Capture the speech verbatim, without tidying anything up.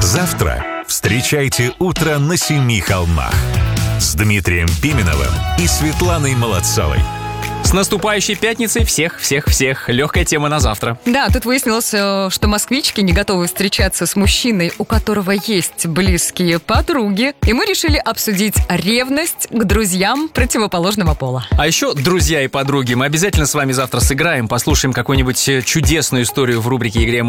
Завтра встречайте утро на семи холмах с Дмитрием Пименовым и Светланой Молодцовой. С наступающей пятницей всех-всех-всех. Легкая тема на завтра. Да, тут выяснилось, что москвички не готовы встречаться с мужчиной, у которого есть близкие подруги. И мы решили обсудить ревность к друзьям противоположного пола. А еще, друзья и подруги, мы обязательно с вами завтра сыграем, послушаем какую-нибудь чудесную историю в рубрике «Игре